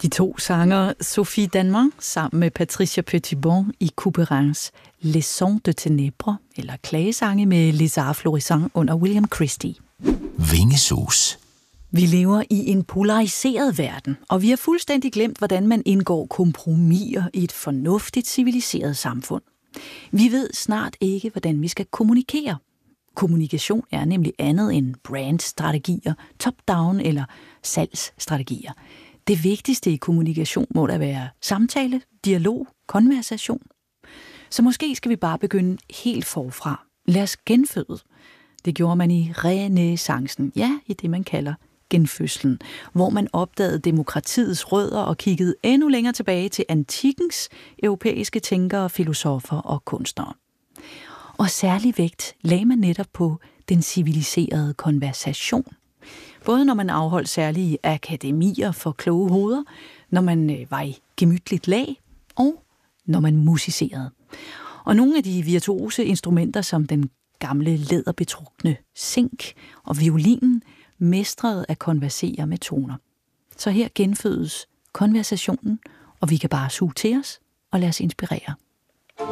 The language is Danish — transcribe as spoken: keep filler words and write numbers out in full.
De to sanger Sophie Danma sammen med Patricia Petitbon i Couperins Les Sons de Ténèbres, eller klagesange med Les Arts Florissants under William Christie. Vingesus. Vi lever i en polariseret verden, og vi har fuldstændig glemt, hvordan man indgår kompromiser i et fornuftigt, civiliseret samfund. Vi ved snart ikke, hvordan vi skal kommunikere. Kommunikation er nemlig andet end brandstrategier, top-down eller salgsstrategier. Det vigtigste i kommunikation må da være samtale, dialog, konversation. Så måske skal vi bare begynde helt forfra. Lad os genføde. Det gjorde man i renæssancen, ja, i det man kalder genfødslen, hvor man opdagede demokratiets rødder og kiggede endnu længere tilbage til antikkens europæiske tænkere, filosofer og kunstnere. Og særlig vægt lagde man netop på den civiliserede konversation. Både når man afholdt særlige akademier for kloge hoveder, når man var i gemytligt lag, og når man musicerede. Og nogle af de virtuose instrumenter, som den gamle læderbetrukne zink og violinen, mestrede at konversere med toner. Så her genfødes konversationen, og vi kan bare suge til os og lade os inspirere.